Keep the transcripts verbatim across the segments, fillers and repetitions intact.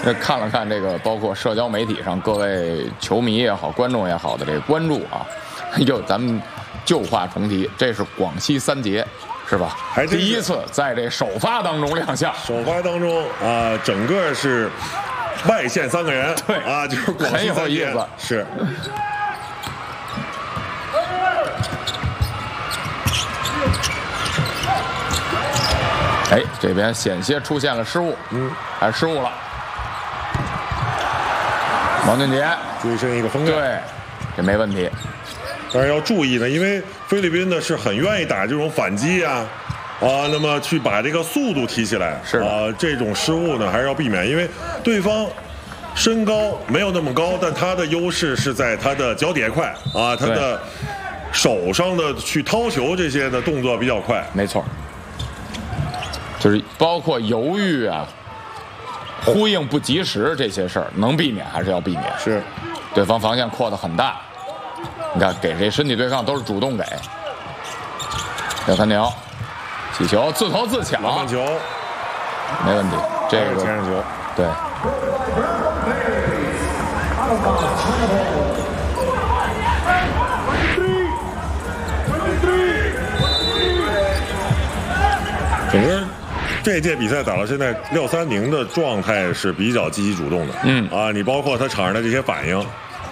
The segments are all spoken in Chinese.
这看了看这个，包括社交媒体上各位球迷也好、观众也好的这个关注啊，又咱们旧话重提，这是广西三杰，是吧？ 还第一次在这首发当中亮相。 首发当中啊、呃，整个是外线三个人，对啊，就是广西三杰，是。 哎，这边险些出现了失误，嗯，还失误了。王俊杰追身一个封盖， 对，这没问题。 但是要注意呢，因为菲律宾呢是很愿意打这种反击啊，啊，那么去把这个速度提起来， 是啊，这种失误呢还是要避免，因为对方身高没有那么高，但他的优势是在他的脚底下快啊，他的手上的去掏球这些的动作比较快， 没错，就是包括犹豫啊。呼应不及时这些事儿能避免还是要避免。 是， 对方防线扩得很大，你看给这身体对抗都是主动给。小三牛，起球自投自抢， 篮板球， 没问题。这个前场球， 对。 整个这届比赛打到现在，廖三宁的状态是比较积极主动的。嗯啊，你包括他场上的这些反应，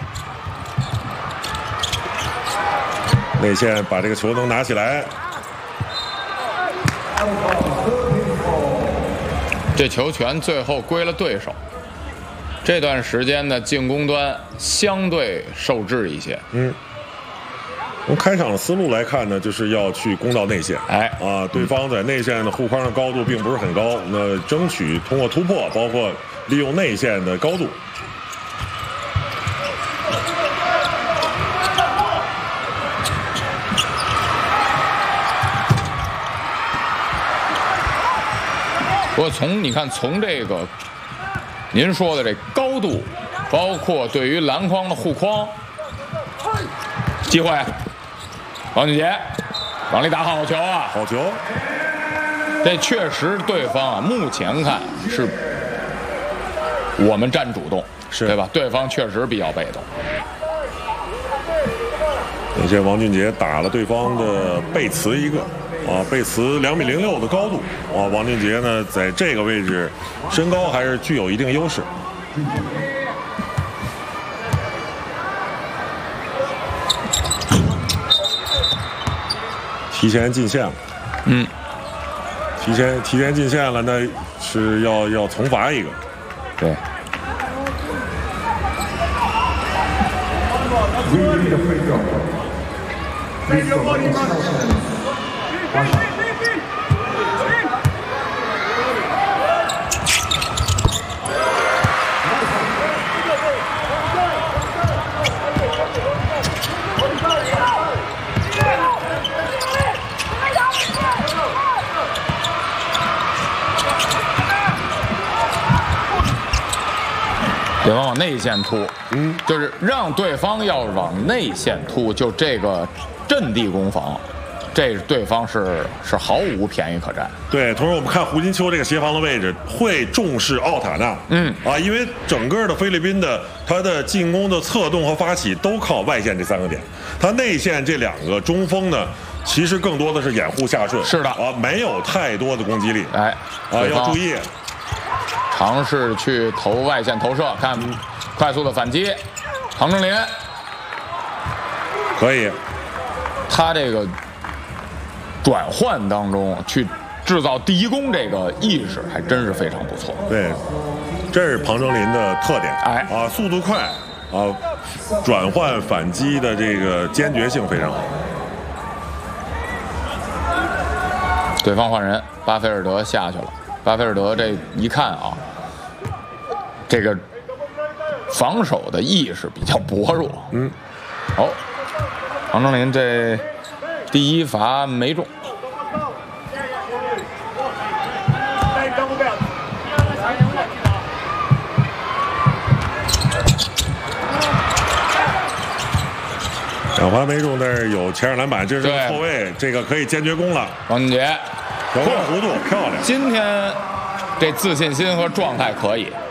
内线把这个球能拿起来， 这球权最后归了对手。这段时间的进攻端相对受制一些。 嗯。从开场的思路来看呢，就是要去攻到内线， 哎啊，对方在内线的护框的高度并不是很高，那争取通过突破，包括利用内线的高度。 不过从你看，从这个您说的这高度，包括对于篮筐的护框，机会。王俊杰往里打好球啊！ 好球！ 这确实对方啊，目前看是我们占主动， 是对吧？对方确实比较被动。 而且王俊杰打了对方的贝茨一个啊，贝茨两米零六的高度啊，王俊杰呢在这个位置身高还是具有一定优势。提前进线了， 嗯， 提前提前进线了，那是要要重罚一个， 对。对方往内线突，嗯，就是让对方要往内线突，就这个阵地攻防，这对方是是毫无便宜可占。 对，同时我们看胡金秋这个协防的位置，会重视奥塔纳，嗯啊，因为整个的菲律宾的他的进攻的策动和发起都靠外线这三个点，他内线这两个中锋呢，其实更多的是掩护下顺， 是的啊，没有太多的攻击力， 哎， 啊要注意。 尝试去投外线投射，看快速的反击，唐正林可以， 他这个转换当中去制造第一攻这个意识还真是非常不错。 对，这是庞正林的特点， 哎啊，速度快啊，转换反击的这个坚决性非常好。 对方换人，巴菲尔德下去了。巴菲尔德这一看啊，这个防守的意识比较薄弱。嗯，好，唐正林这第一罚没中。 两罚没中，但是有前场篮板，这是个后卫，这个可以坚决攻了。 王俊杰， 调换弧度漂亮。 今天这自信心和状态可以。